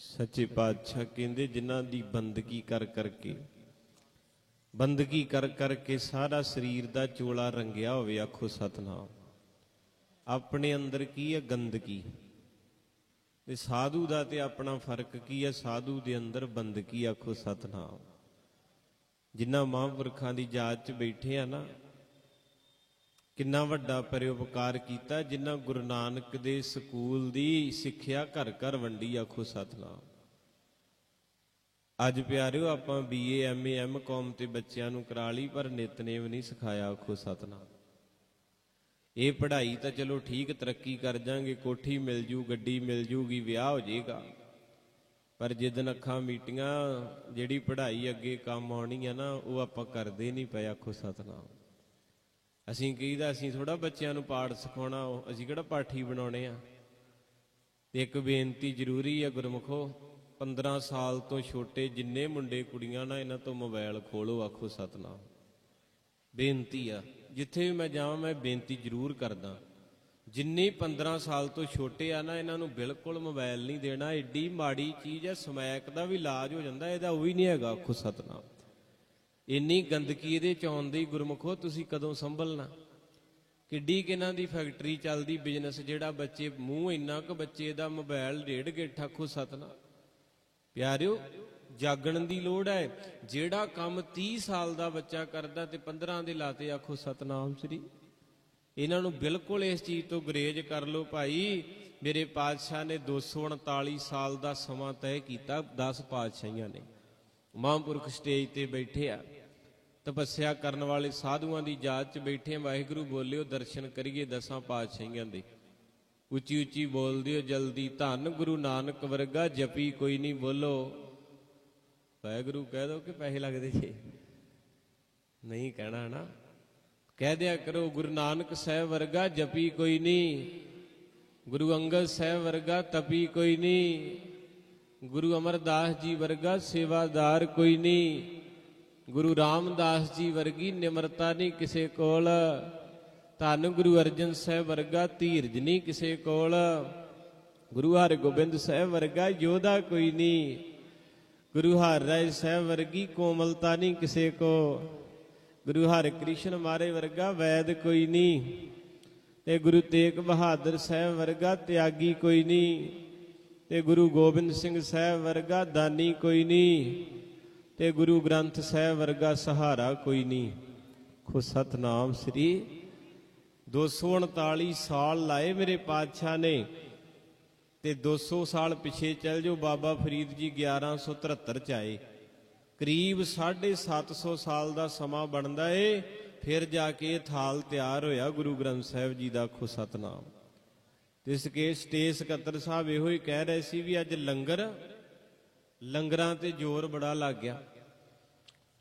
सच्चे पातशाह कहते जिन्हां दी बंदगी कर करके सारा शरीर दा चोला रंगिया होवे, आखो सतनाम। अपने अंदर की है गंदगी, ते साधु दा ते अपना फर्क की है। साधु दे अंदर बंदगी, आखो सतनाम। जिन्हां महापुरखां दी जात च बैठे आ ना, किन्ना वड्डा परोपकार कीता, जिन्हां गुरु नानक दे सकूल दी सिक्ख्या घर घर वंडी, आखो सतनाम। अज प्यारिओ आपां BA MA MCOM ते बच्चिआं नूं करा लई, पर नितनेम नहीं सिखाया, आखो सतनाम। ये पढ़ाई तो चलो ठीक, तरक्की कर जाएंगे, कोठी मिल जू, गड्डी मिल जूगी, विआह हो जाएगा, पर जिदन अखां मीटियां जिहड़ी पढ़ाई अगे काम आउणी है ना, वो आपां करदे नहीं पए, आखो सतनाम। असीं कहीदा असीं थोड़ा बच्चिआं नूं पाठ सिखाउणा, असीं किहड़ा पाठी बनाउणे आ। ते एक बेनती जरूरी है गुरमुखो, 15 साल तो छोटे जिन्ने मुंडे कुड़ियां ना, इन्हां तो मोबाइल खोलो, आखो सतनाम। बेनती आ, जिथे भी मैं जावां मैं बेनती जरूर करदा, जिन्ने 15 साल तो छोटे आ ना, इन्हां नूं बिल्कुल मोबाइल नहीं देना। एडी माड़ी चीज़ है, समैक दा भी इलाज हो जांदा, इहदा वो भी नहीं हैगा, आखो सतनाम। इन्नी गंदगी इहदे च आउंदी, गुरमुखो तुसीं कदों संभलना। किड्डी किन्हां दी फैक्टरी चलदी, बिजनस जिहड़ा बच्चे मूँह इन्ना क बच्चे दा मोबाइल डेढ़ गिट्ठ, आखो सतनाम। प्यारिओ जागण दी लोड़ है। जिहड़ा काम 30 साल दा बच्चा करदा ते 15 दे लाते, आखो सतनाम श्री। इन्हां नूं बिल्कुल इस चीज़ तो गुरेज कर लो भाई। मेरे पातशाह ने 239 साल दा समां तय कीता, 10 पातशाहियां ने। महापुरख स्टेज ते बैठे आ, तपस्या करन वाले साधुआं दी जात च बैठे। वाहिगुरू बोलिओ, दर्शन करिए 10 पातशाहियां दे। उची उची बोल दिओ जल्दी, धन गुरु नानक वर्गा, जपी कोई नहीं बोलो। वाहिगुरू कह दो कि पैसे लगते जे? नहीं कहना है ना, कह दिया करो, गुरु नानक साहब वर्गा जपी कोई नहीं, गुरु अंगद साहब वर्गा तपी कोई नहीं, गुरु अमरदास जी वर्गा सेवादार कोई नहीं, गुरु रामदास जी वर्गी निमरता नहीं किसे कोल, धन गुरु अर्जन साहब वर्गा धीरज नहीं किसे कोल, गुरु हरगोबिंद साहब वर्गा योधा कोई नहीं, गुरु हर राय साहब वर्गी कोमलता नहीं किसे को, गुरु हर कृष्ण मारे वर्गा वैद कोई नहीं, ते गुरु तेग बहादुर साहब वर्गा त्यागी कोई नहीं, ते गुरु गोबिंद सिंह साहब वर्गा दानी कोई नहीं, ते गुरु ग्रंथ साहब वर्गा सहारा कोई नहीं। खो सतनाम श्री। 239 साल लाए मेरे पातशाह ने, ते 200 साल पिछे चल जो, बाबा फरीद जी 1173 च आए। करीब 750 साल का समा बनता है, फिर जाके थाल तैयार होया गुरु ग्रंथ साहब जी का। खो सतनाम। इस के स्टेज सकत्तर साहब यो ही कह रहे सी भी अज लंगर, लंगरां ते जोर बड़ा लग गया।